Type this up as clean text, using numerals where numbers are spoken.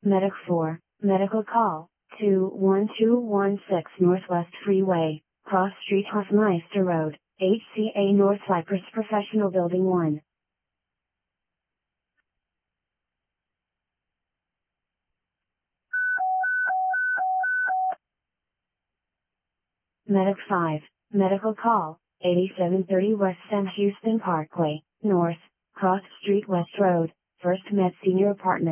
Medic 4, medical call, 21216 Northwest Freeway, Cross Street Hofmeister Road, HCA North Cypress Professional Building 1. Medic 5, medical call, 8730 West Sam Houston Parkway, North, Cross Street West Road, First Med Senior Apartment.